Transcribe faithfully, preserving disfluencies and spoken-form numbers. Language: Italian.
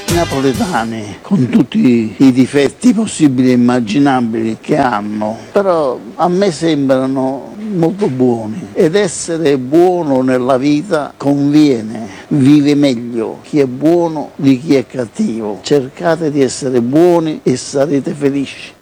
I napoletani, con tutti i difetti possibili e immaginabili che hanno, però a me sembrano molto buoni, ed essere buono nella vita conviene, vive meglio chi è buono di chi è cattivo. Cercate di essere buoni e sarete felici.